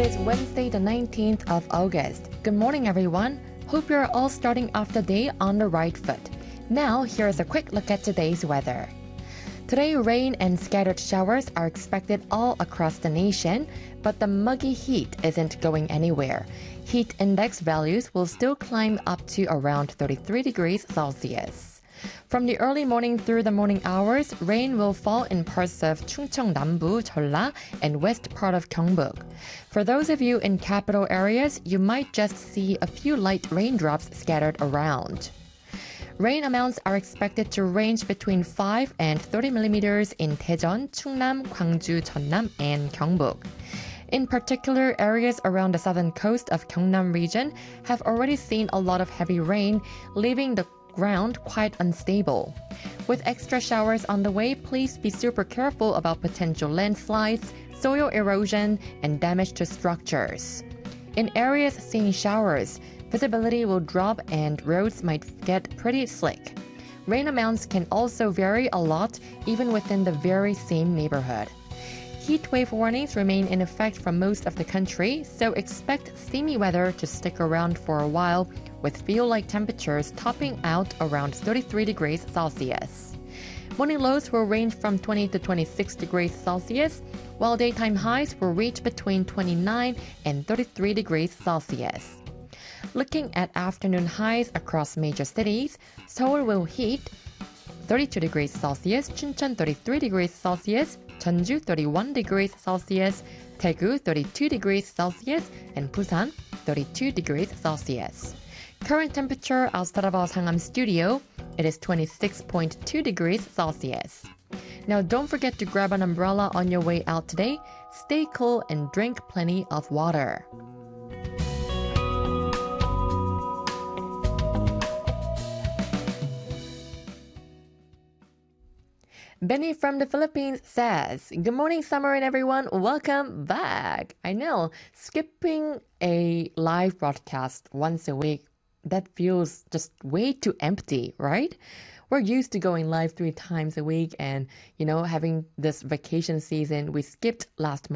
is Wednesday, the 19th of August. Good morning, everyone. Hope you're all starting off the day on the right foot. Now, here's a quick look at today's weather. Today, rain and scattered showers are expected all across the nation, but the muggy heat isn't going anywhere. Heat index values will still climb up to around 33 degrees Celsius. From the early morning through the morning hours, rain will fall in parts of Chungcheong Nambu, Jeolla, and west part of Gyeongbuk. For those of you in capital areas, you might just see a few light raindrops scattered around. Rain amounts are expected to range between 5 and 30 millimeters in Daejeon, Chungnam, Gwangju, Jeonnam, and Gyeongbuk. In particular, areas around the southern coast of Gyeongnam region have already seen a lot of heavy rain, leaving the ground quite unstable. With extra showers on the way, please be super careful about potential landslides, soil erosion, and damage to structures. In areas seeing showers, visibility will drop and roads might get pretty slick. Rain amounts can also vary a lot, even within the very same neighborhood. Heat wave warnings remain in effect for most of the country, so expect steamy weather to stick around for a while, with feel-like temperatures topping out around 33 degrees Celsius. Morning lows will range from 20 to 26 degrees Celsius, while daytime highs will reach between 29 and 33 degrees Celsius. Looking at afternoon highs across major cities, Seoul will heat 32 degrees Celsius, Chuncheon 33 degrees Celsius, Jeonju 31 degrees Celsius, Daegu 32 degrees Celsius, and Busan 32 degrees Celsius. Current temperature outside of our Sangam studio, it is 26.2 degrees Celsius. Now don't forget to grab an umbrella on your way out today. Stay cool and drink plenty of water. Benny from the Philippines says, "Good morning, Summer and everyone. Welcome back." I know, skipping a live broadcast once a week, that feels just way too empty, right? We're used to going live 3 times a week and, having this vacation season. We skipped last month.